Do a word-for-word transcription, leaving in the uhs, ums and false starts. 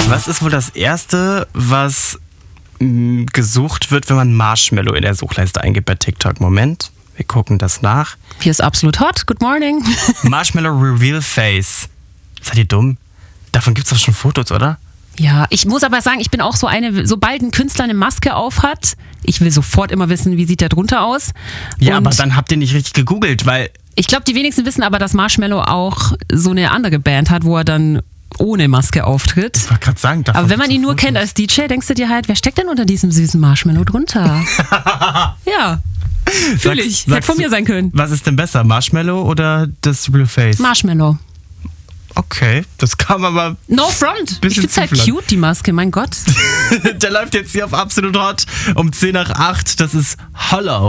Was ist wohl das Erste, was mh, gesucht wird, wenn man Marshmallow in der Suchleiste eingibt bei TikTok? Moment, wir gucken das nach. Hier ist absolut hot. Good morning. Marshmallow Reveal Face. Seid ihr dumm? Davon gibt es doch schon Fotos, oder? Ja, ich muss aber sagen, ich bin auch so eine, sobald ein Künstler eine Maske auf hat, ich will sofort immer wissen, wie sieht der drunter aus. Ja, Und aber dann habt ihr nicht richtig gegoogelt, weil... ich glaube, die wenigsten wissen aber, dass Marshmallow auch so eine andere Band hat, wo er dann ohne Maske auftritt. Ich wollte gerade sagen, aber wenn man ihn nur kennt als D J, denkst du dir halt, wer steckt denn unter diesem süßen Marshmallow drunter? Ja, fühle ich. Hätte von mir sein können. Was ist denn besser, Marshmallow oder das Real Face? Marshmallow. Okay, das kam aber... No front. Ich find's halt zuflattern. cute, die Maske, mein Gott. Der läuft jetzt hier auf Absolut Hot um zehn nach acht. Das ist Hollow.